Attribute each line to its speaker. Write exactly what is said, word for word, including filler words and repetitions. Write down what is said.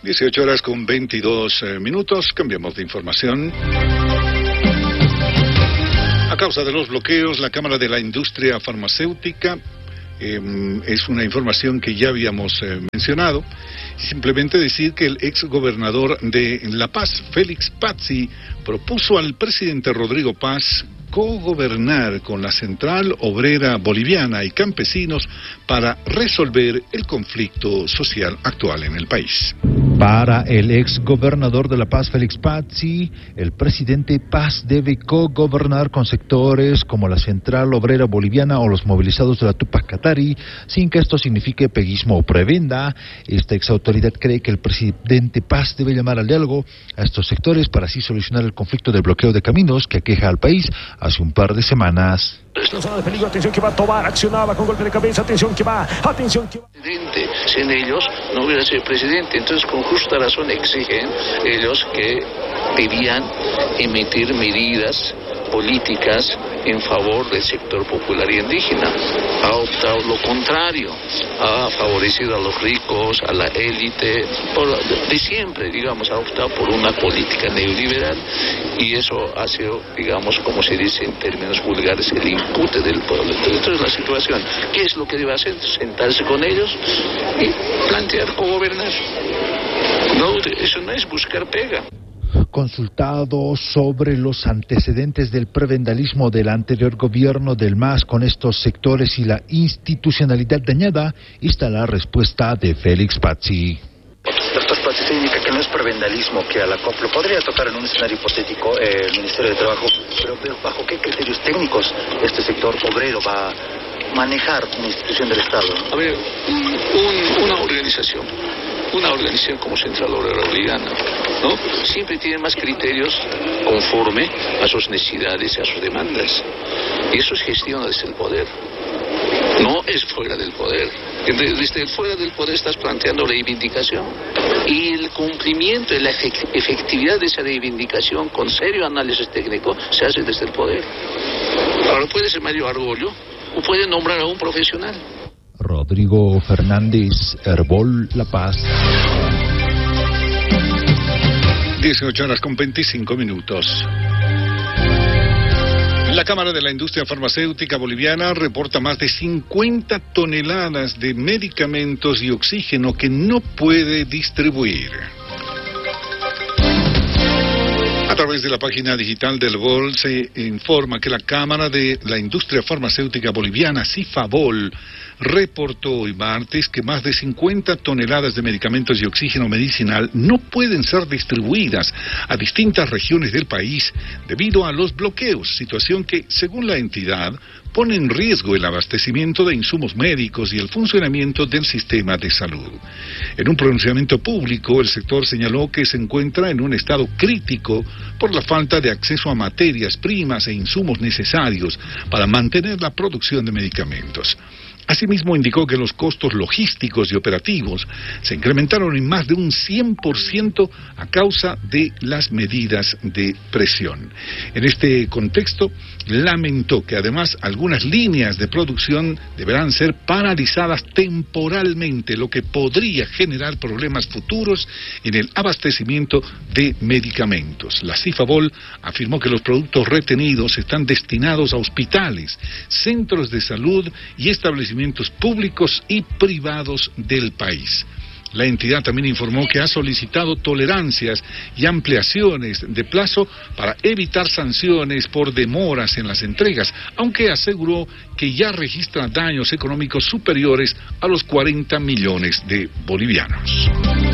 Speaker 1: dieciocho horas con veintidós eh, minutos, cambiamos de información. A causa de los bloqueos, la Cámara de la Industria Farmacéutica, eh, es una información que ya habíamos eh, mencionado, simplemente decir que el ex gobernador de La Paz, Félix Pazzi, propuso al presidente Rodrigo Paz cogobernar con la Central Obrera Boliviana y campesinos para resolver el conflicto social actual en el país.
Speaker 2: Para el ex gobernador de La Paz, Félix Pazzi, el presidente Paz debe cogobernar con sectores como la Central Obrera Boliviana o los movilizados de la Tupac Katari, sin que esto signifique peguismo o prebenda. Esta ex autoridad cree que el presidente Paz debe llamar al diálogo a estos sectores para así solucionar el conflicto del bloqueo de caminos que aqueja al país hace un par de semanas.
Speaker 3: Esta zona de peligro, atención que va a tomar, accionaba con golpe de cabeza, atención que va, atención que va.
Speaker 4: Presidente, sin ellos no hubiera sido presidente, entonces con justa razón exigen ellos que debían emitir medidas políticas en favor del sector popular y indígena. Ha optado lo contrario, ha favorecido a los ricos, a la élite, por, de siempre, digamos, ha optado por una política neoliberal y eso ha sido, digamos, como se dice en términos vulgares, el impute del pueblo. Entonces la situación, ¿qué es lo que debe hacer? Sentarse con ellos y plantear cogobernar. No, eso no es buscar pega.
Speaker 2: Consultado sobre los antecedentes del prebendalismo del anterior gobierno del M A S con estos sectores y la institucionalidad dañada, está la respuesta de Félix Pazzi.
Speaker 5: Doctor Pazzi, usted indica que no es prebendalismo, que a la C O P lo podría tocar en un escenario hipotético eh, el Ministerio de Trabajo, pero, pero ¿bajo qué criterios técnicos este sector obrero va a manejar una institución del Estado?
Speaker 4: A ver, un, una organización, una organización como Central Obrera Boliviana, ¿no? Siempre tiene más criterios conforme a sus necesidades y a sus demandas. Y eso es gestión desde el poder. No es fuera del poder. Desde fuera del poder estás planteando reivindicación. Y el cumplimiento y la efectividad de esa reivindicación con serio análisis técnico se hace desde el poder. Ahora puede ser Mario Argollo o puede nombrar a un profesional.
Speaker 2: Rodrigo Fernández, Herbol, La Paz.
Speaker 1: dieciocho horas con veinticinco minutos. La Cámara de la Industria Farmacéutica Boliviana reporta más de cincuenta toneladas de medicamentos y oxígeno que no puede distribuir. A través de la página digital del B O L se informa que la Cámara de la Industria Farmacéutica Boliviana, CIFABOL, reportó hoy martes que más de cincuenta toneladas de medicamentos y oxígeno medicinal no pueden ser distribuidas a distintas regiones del país debido a los bloqueos, situación que, según la entidad, pone en riesgo el abastecimiento de insumos médicos y el funcionamiento del sistema de salud. En un pronunciamiento público, el sector señaló que se encuentra en un estado crítico por la falta de acceso a materias primas e insumos necesarios para mantener la producción de medicamentos. Asimismo, indicó que los costos logísticos y operativos se incrementaron en más de un cien por ciento a causa de las medidas de presión. En este contexto, lamentó que además algunas líneas de producción deberán ser paralizadas temporalmente, lo que podría generar problemas futuros en el abastecimiento de medicamentos. La CIFABOL afirmó que los productos retenidos están destinados a hospitales, centros de salud y establecimientos públicos y privados del país. La entidad también informó que ha solicitado tolerancias y ampliaciones de plazo para evitar sanciones por demoras en las entregas, aunque aseguró que ya registra daños económicos superiores a los cuarenta millones de bolivianos.